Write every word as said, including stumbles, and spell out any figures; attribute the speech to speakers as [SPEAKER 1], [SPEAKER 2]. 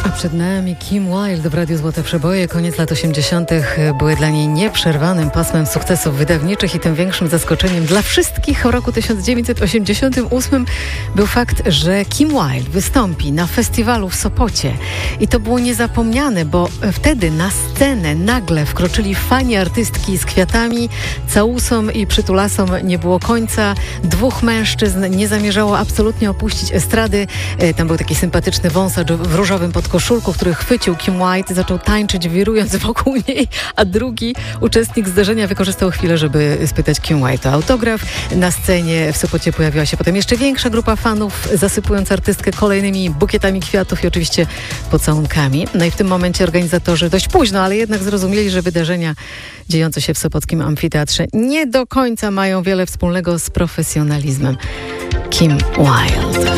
[SPEAKER 1] A przed nami Kim Wilde w Radiu Złote Przeboje. Koniec lat osiemdziesiątych były dla niej nieprzerwanym pasmem sukcesów wydawniczych i tym większym zaskoczeniem dla wszystkich w roku tysiąc dziewięćset osiemdziesiątym ósmym był fakt, że Kim Wilde wystąpi na festiwalu w Sopocie. I to było niezapomniane, bo wtedy na scenę nagle wkroczyli fani artystki z kwiatami, całusom i przytulasom nie było końca. Dwóch mężczyzn nie zamierzało absolutnie opuścić estrady. Tam był taki sympatyczny wąsacz w różowym podkoszulku, który chwycił Kim Wilde, zaczął tańczyć, wirując wokół niej, a drugi uczestnik zdarzenia wykorzystał chwilę, żeby spytać Kim Wilde o autograf. Na scenie w Sopocie pojawiła się potem jeszcze większa grupa fanów, zasypując artystkę kolejnymi bukietami kwiatów i oczywiście pocałunkami. No i w tym momencie organizatorzy dość późno, ale jednak zrozumieli, że wydarzenia dziejące się w sopockim amfiteatrze nie do końca mają wiele wspólnego z profesjonalizmem Kim Wilde.